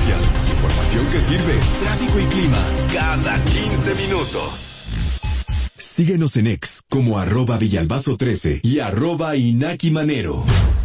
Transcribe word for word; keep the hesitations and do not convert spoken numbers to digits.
noticias, información que sirve, tráfico y clima, cada quince minutos. Síguenos en X como arroba Villalbazo trece y arroba Inaki Manero.